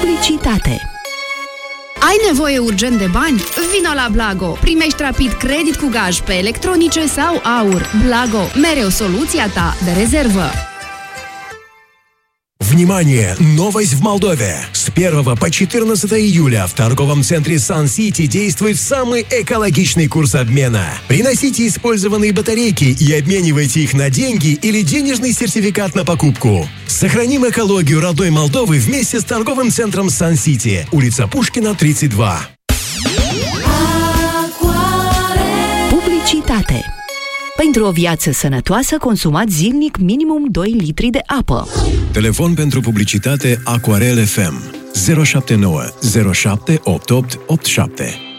Publicitate. Ai nevoie urgent de bani? Vino la Blago! Primești rapid credit cu gaj pe electronice sau aur. Blago, mereu soluția ta de rezervă. Внимание! Новость в Молдове! С 1 по 14 июля в торговом центре Сан-Сити действует самый экологичный курс обмена. Приносите использованные батарейки и обменивайте их на деньги или денежный сертификат на покупку. Сохраним экологию родной Молдовы вместе с торговым центром Сан-Сити. Улица Пушкина, 32. Publicitate. Pentru o viață sănătoasă, consumați zilnic minimum 2 litri de apă. Telefon pentru publicitate Aquarel FM 079 07 88 87.